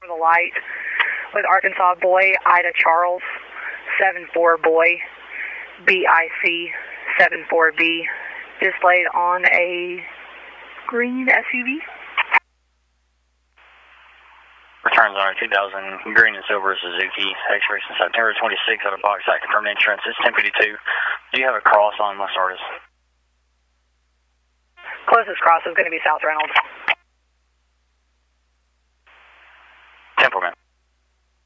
the light with Arkansas Boy, Ida Charles, 74 Boy, BIC, 74B, displayed on a green SUV. Returns on our 2000 green and silver Suzuki X-Race in September 26 out of box site, confirmed insurance. It's 1052. Do you have a cross on West Artis? Closest cross is going to be South Reynolds.